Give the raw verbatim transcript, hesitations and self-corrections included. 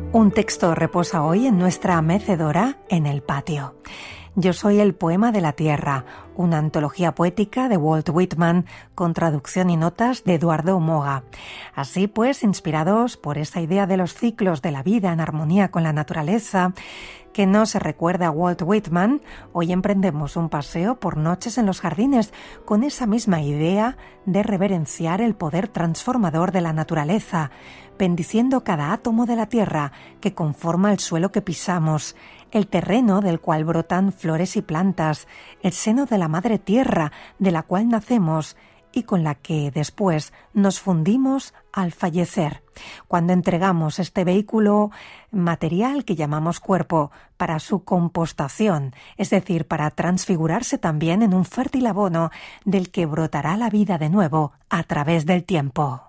Un texto reposa hoy en nuestra mecedora en el patio. Yo soy el poema de la tierra, una antología poética de Walt Whitman con traducción y notas de Eduardo Moga. Así pues, inspirados por esa idea de los ciclos de la vida en armonía con la naturaleza, que no se recuerda a Walt Whitman, hoy emprendemos un paseo por noches en los jardines con esa misma idea de reverenciar el poder transformador de la naturaleza, bendiciendo cada átomo de la tierra que conforma el suelo que pisamos, el terreno del cual brotan flores y plantas, el seno de la madre tierra de la cual nacemos y con la que después nos fundimos al fallecer, cuando entregamos este vehículo material que llamamos cuerpo para su compostación, es decir, para transfigurarse también en un fértil abono del que brotará la vida de nuevo a través del tiempo.